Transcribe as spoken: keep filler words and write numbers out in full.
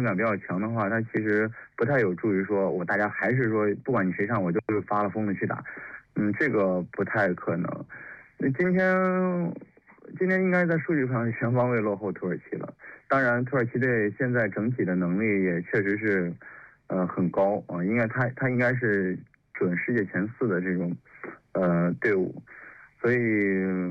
存感比较强的话，它其实不太有助于说我大家还是说不管你谁上我就是发了疯的去打，嗯，这个不太可能。那今天今天应该在数据上全方位落后土耳其了。当然，土耳其队现在整体的能力也确实是呃很高啊，应该他他应该是准世界前四的这种呃队伍，所以。